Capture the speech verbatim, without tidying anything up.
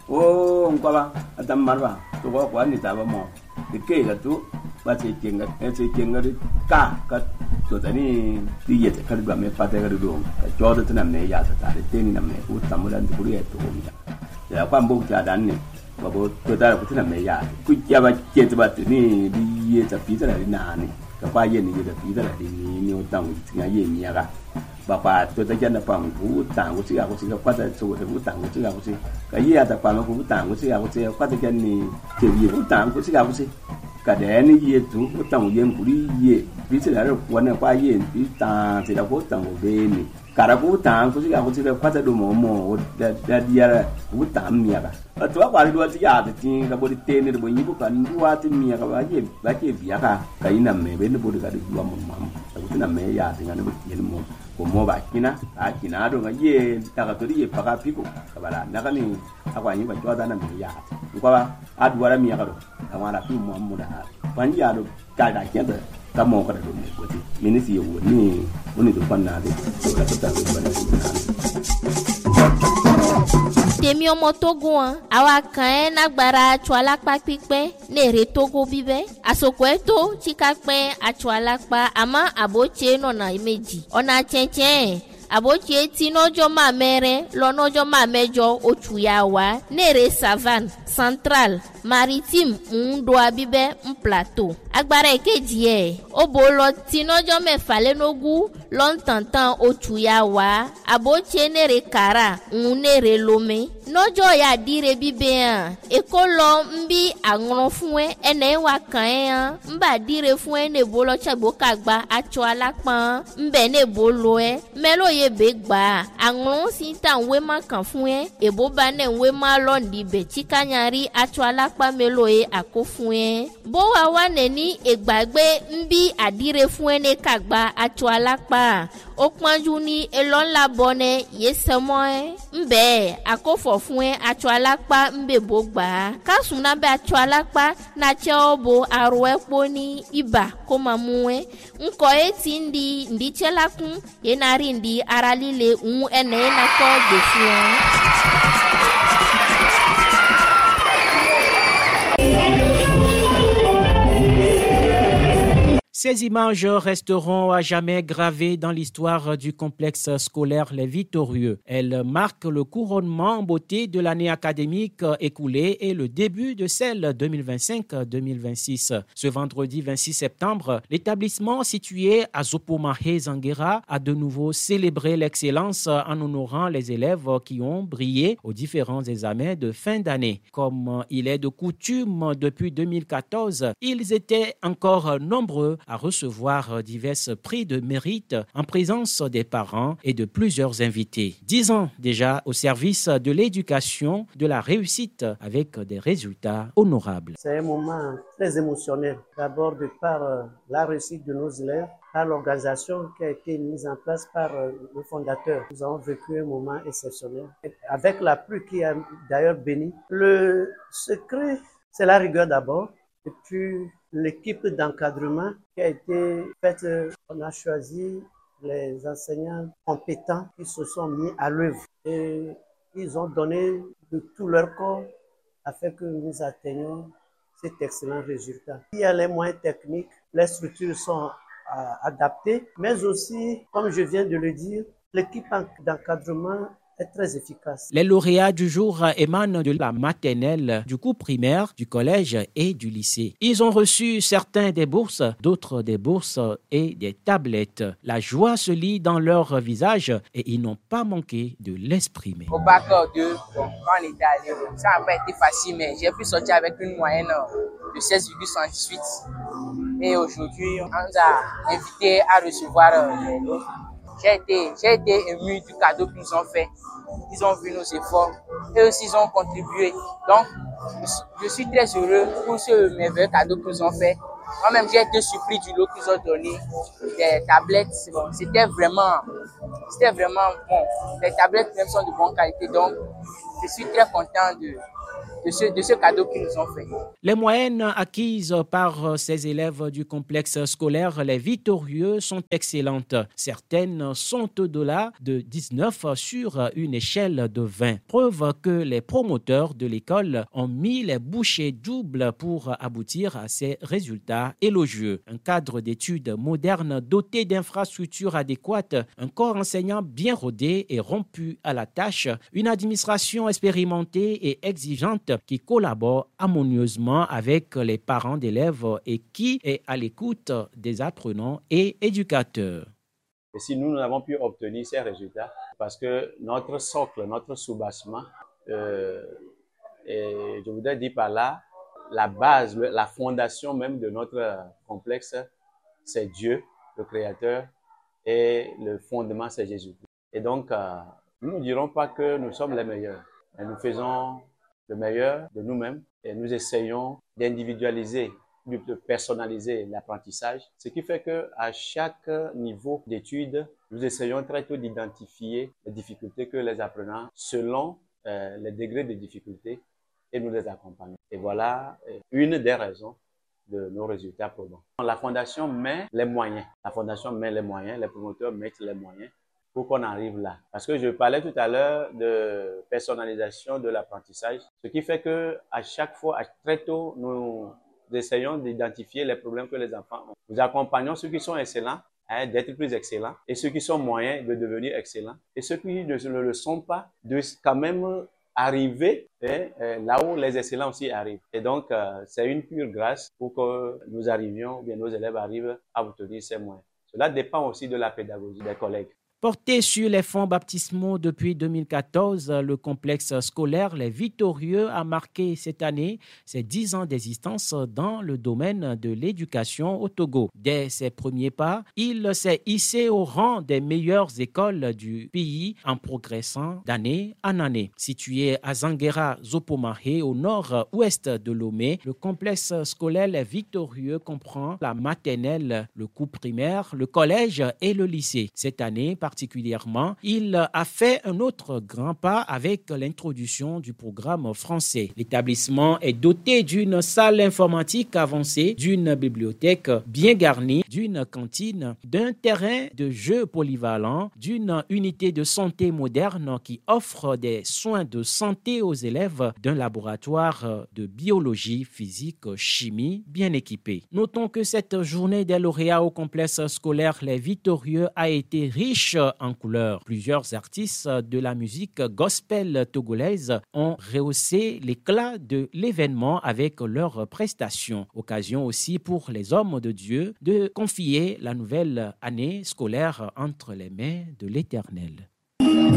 Oh, ngkaba atam marba to ko ko ni ta ba mo de ke ga tu ba che kenga e che kenga ri ka ka to tani ti ye ka ga me pa te ga do ka jo de na me ya ta ta de te ni na me ku tam lan tu ri e to mi ya kwa mbu cha dan ni ba bo to ta ku na me ya ku ya ba che ta ba ni di ye ta pi ta ri na ni ka pa ye ni ye da pi ta ri ni ni o tang ti ga ye mi ya ga bà bà tôi thấy chân là bằng vũ tàng của chị à của chị qua tới số thì vũ tàng của chị à của chị cái gì à tập bằng của vũ tàng của chị à của chị qua tới chân thì kiểu gì vũ tàng của chị à của chị cả để này gì chú vũ tàng của em của đi gì ví dụ là quan này qua gì ví tàng thì là vũ tàng của bên này cả là vũ tàng của chị à của chị qua tới đồ mỏ mỏ đã đã đi ra vũ tàng mía cả ở chỗ qua đi đua chị à thì cái body tên này body như bữa cần đua thì mía cái gì cái gì bía cả cái nằm mẹ bên nó body cái được đua mỏng mỏng cái nằm mẹ ya thì nó body gì nó como ba kina a kina do ngaye daga to ri paka piko kabala naga ni akwa yin ba joda na mi ya ko ba adwara mi ya do amara fi mu mu da ban ya do ka da ke da ka mo ka do mi ko ti minisi yo ni woni do panna de to ka ta do ba tèmi ọmọ Togo hàn àwa kan ẹ nágbára atsọ alápá pípẹ́ nèrè Togo bíbẹ́ àsòkò ẹ tó tíka pẹ́ atsọ alápá àmọ́ àbótse nọ̀nà méjì ọ̀nà tsẹ̀tsẹ̀ àbótse tí nọ́jọ́ máa mẹ́rẹ́ lọ́nọ́jọ́ máa mẹ́jọ oṣù yà wá nèrè savane central maritime ńdoa bíbẹ́ ń plateau agbára èkejì ẹ̀ ó bò lọ tí nọ́jọ́ mẹ́fà lẹ́nogún lọ́ntàntàn oṣù yà wá àbótse nèrè kàrà ń nèrè lomé nọ́jọ́ yà dire bíbẹ́ hàn èkó lọ ń bí àrùn fún ẹ ẹnẹ wà kàn ẹ hàn ń bà dire fún ẹ nèbó lọ tsẹ̀gbó kàgbà atsọ alápọ̀n ń bẹ̀ nèbó lọ ẹ mẹ́lò yẹ bẹ́ gbà àrùn sí ta ń wé má kàn fún ẹ èbó bá nẹ̀ ń wé má lọ níbẹ̀ tí kányari atsọ alápá mẹ́lò yẹ àkó fún ẹ bó wa wà nẹ̀ ní ìgbàgbé ń bí àdire fún ẹ ní kàgbà atsọ alápá ó pọ́njú ní elọ́ńlá bọ́nẹ yé sẹ́mọ́ ẹ ń bẹ́ẹ̀ àkófọ̀ fún ẹ atsọ alápá ń bẹ̀ bó gbà á kásùn náà bẹ atsọ alápá nàtsẹ́ ọ bo arọ ẹ kpó ní ibà kó máa mú ẹ ńkọ ẹ ti ń di ǹdítsẹ́ la kún yẹn náà rí ǹdí ara líle ń ẹnẹ yẹn náà kọ́ gbè fún ẹ. Ces images resteront à jamais gravées dans l'histoire du complexe scolaire Les Victorieux. Elles marquent le couronnement en beauté de l'année académique écoulée et le début de celle deux mille vingt-cinq deux mille vingt-six. Ce vendredi vingt-six septembre, l'établissement situé à Zopomahé Zanguera a de nouveau célébré l'excellence en honorant les élèves qui ont brillé aux différents examens de fin d'année. Comme il est de coutume depuis deux mille quatorze, ils étaient encore nombreux à recevoir divers prix de mérite en présence des parents et de plusieurs invités. Dix ans déjà au service de l'éducation, de la réussite avec des résultats honorables. C'est un moment très émotionnel, d'abord de par euh, la réussite de nos élèves, par l'organisation qui a été mise en place par euh, le fondateur. Nous avons vécu un moment exceptionnel, avec la pluie qui a d'ailleurs béni. Le secret, c'est la rigueur d'abord, et puis l'équipe d'encadrement qui a été faite. On a choisi les enseignants compétents qui se sont mis à l'œuvre et ils ont donné de tout leur corps afin que nous atteignions cet excellent résultat. Il y a les moyens techniques, les structures sont euh, adaptées, mais aussi, comme je viens de le dire, l'équipe d'encadrement est très efficace. Les lauréats du jour émanent de la maternelle, du cours primaire, du collège et du lycée. Ils ont reçu certains des bourses, d'autres des bourses et des tablettes. La joie se lit dans leur visage et ils n'ont pas manqué de l'exprimer. Au bac deux, bon, quand on était allé, ça n'a pas été facile, mais j'ai pu sortir avec une moyenne de seize virgule soixante-dix-huit. Et aujourd'hui, on nous a invités à recevoir les lots. J'ai été, j'ai été ému du cadeau qu'ils nous ont fait. Ils ont vu nos efforts et aussi ils ont contribué. Donc, je suis très heureux pour ce merveilleux cadeau qu'ils nous ont fait. Moi-même, j'ai été surpris du lot qu'ils ont donné. Des tablettes, c'était vraiment, c'était vraiment bon. Les tablettes même sont de bonne qualité. Donc, je suis très content de, de ce, de ce cadeau qu'ils nous ont fait. Les moyennes acquises par ces élèves du complexe scolaire Les Victorieux sont excellentes. Certaines sont au-delà de dix-neuf sur une échelle de vingt. Preuve que les promoteurs de l'école ont mis les bouchées doubles pour aboutir à ces résultats élogieux. Un cadre d'études moderne doté d'infrastructures adéquates, un corps enseignant bien rodé et rompu à la tâche, une administration expérimentée et exigeante qui collabore harmonieusement avec les parents d'élèves et qui est à l'écoute des apprenants et éducateurs. Et si nous n'avons pu obtenir ces résultats, parce que notre socle, notre soubassement, euh, et je voudrais dire par là, la base, la fondation même de notre complexe, c'est Dieu, le Créateur, et le fondement, c'est Jésus. Et donc, euh, nous ne dirons pas que nous sommes les meilleurs, mais nous faisons le meilleur de nous-mêmes et nous essayons d'individualiser, de personnaliser l'apprentissage, ce qui fait qu'à chaque niveau d'études, nous essayons très tôt d'identifier les difficultés que les apprenants, selon euh, les degrés de difficulté, et nous les accompagnons. Et voilà une des raisons de nos résultats probants. La Fondation met les moyens, la Fondation met les moyens, les promoteurs mettent les moyens pour qu'on arrive là. Parce que je parlais tout à l'heure de personnalisation de l'apprentissage, ce qui fait que à chaque fois, très tôt, nous essayons d'identifier les problèmes que les enfants ont. Nous accompagnons ceux qui sont excellents hein, d'être plus excellents et ceux qui sont moyens de devenir excellents et ceux qui ne le sont pas de quand même arriver hein, là où les excellents aussi arrivent. Et donc, euh, c'est une pure grâce pour que nous arrivions, ou bien nos élèves arrivent à obtenir ces moyens. Cela dépend aussi de la pédagogie des collègues. Porté sur les fonds baptismaux depuis deux mille quatorze, le complexe scolaire Les Victorieux a marqué cette année ses dix ans d'existence dans le domaine de l'éducation au Togo. Dès ses premiers pas, il s'est hissé au rang des meilleures écoles du pays en progressant d'année en année. Situé à Zanguera Zopomahé, au nord-ouest de Lomé, le complexe scolaire Les Victorieux comprend la maternelle, le cours primaire, le collège et le lycée. Cette année, par particulièrement, il a fait un autre grand pas avec l'introduction du programme français. L'établissement est doté d'une salle informatique avancée, d'une bibliothèque bien garnie, d'une cantine, d'un terrain de jeu polyvalent, d'une unité de santé moderne qui offre des soins de santé aux élèves, d'un laboratoire de biologie, physique, chimie bien équipé. Notons que cette journée des lauréats au complexe scolaire Les Victorieux a été riche en couleurs. Plusieurs artistes de la musique gospel togolaise ont rehaussé l'éclat de l'événement avec leurs prestations. Occasion aussi pour les hommes de Dieu de confier la nouvelle année scolaire entre les mains de l'Éternel.